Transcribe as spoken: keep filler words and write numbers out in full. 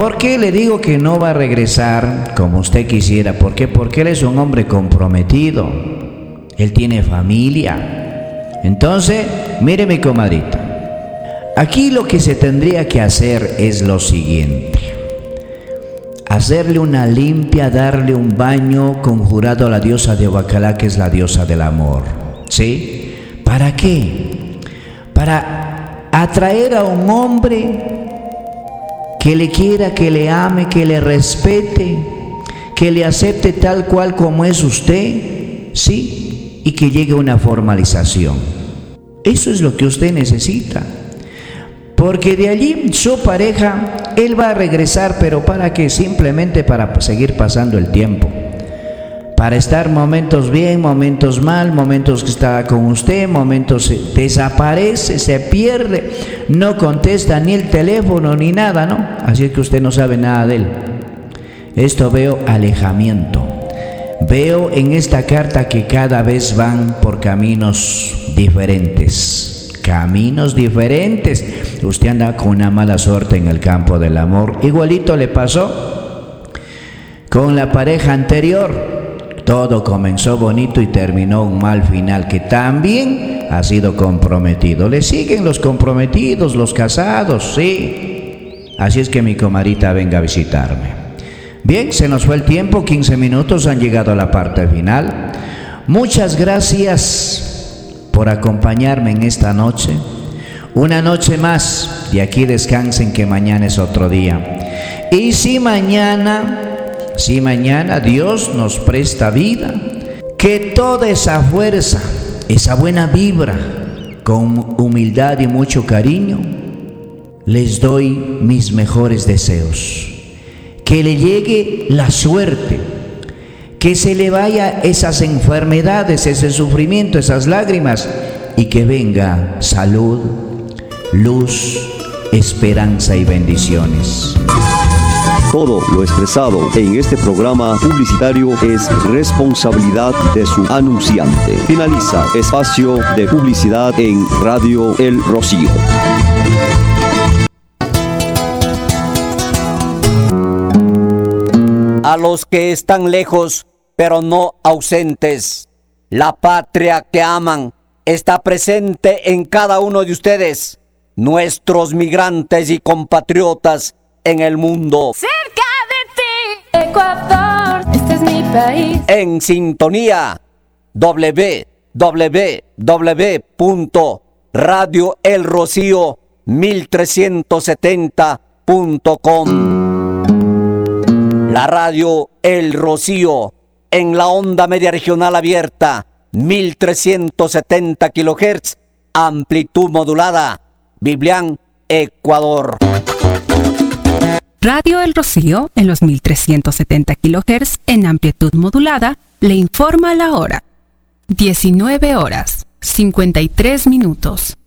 ¿Por qué le digo que no va a regresar como usted quisiera? ¿Por qué? Porque él es un hombre comprometido. Él tiene familia. Entonces, mire mi comadrita. Aquí lo que se tendría que hacer es lo siguiente. Hacerle una limpia, darle un baño conjurado a la diosa de Huacalá, que es la diosa del amor. ¿Sí? ¿Para qué? Para atraer a un hombre que le quiera, que le ame, que le respete, que le acepte tal cual como es usted, ¿sí? Y que llegue a una formalización. Eso es lo que usted necesita. Porque de allí su pareja, él va a regresar, pero ¿para qué? Simplemente para seguir pasando el tiempo. Para estar momentos bien, momentos mal, momentos que está con usted, momentos desaparece, se pierde, no contesta ni el teléfono ni nada, ¿no? Así es que usted no sabe nada de él. Esto veo alejamiento. Veo en esta carta que cada vez van por caminos diferentes. Caminos diferentes. Usted anda con una mala suerte en el campo del amor. Igualito le pasó con la pareja anterior. Todo comenzó bonito y terminó un mal final que también ha sido comprometido. Le siguen los comprometidos, los casados, sí. Así es que mi comadrita venga a visitarme. Bien, se nos fue el tiempo, quince minutos, han llegado a la parte final. Muchas gracias por acompañarme en esta noche. Una noche más, y aquí descansen que mañana es otro día. Y si mañana... Si mañana Dios nos presta vida, que toda esa fuerza, esa buena vibra, con humildad y mucho cariño, les doy mis mejores deseos. Que le llegue la suerte, que se le vaya esas enfermedades, ese sufrimiento, esas lágrimas, y que venga salud, luz, esperanza y bendiciones. Todo lo expresado en este programa publicitario es responsabilidad de su anunciante. Finaliza espacio de publicidad en Radio El Rocío. A los que están lejos, pero no ausentes, la patria que aman está presente en cada uno de ustedes, nuestros migrantes y compatriotas en el mundo. Cerca de ti, Ecuador, este es mi país. En sintonía, doble u doble u doble u punto radio el rocío mil trescientos setenta punto com. La radio El Rocío en la onda media regional abierta, mil trescientos setenta kilohertz, amplitud modulada, Biblián, Ecuador. Radio El Rocío, en los mil trescientos setenta kilohertz en amplitud modulada, le informa la hora. diecinueve horas, cincuenta y tres minutos.